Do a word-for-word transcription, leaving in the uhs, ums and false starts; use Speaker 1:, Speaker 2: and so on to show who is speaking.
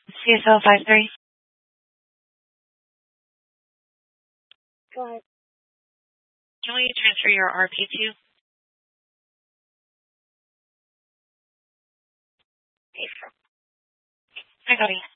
Speaker 1: C S L five three.
Speaker 2: Go ahead.
Speaker 1: Can we transfer your R P to?
Speaker 2: Hey, sure.
Speaker 1: I got it.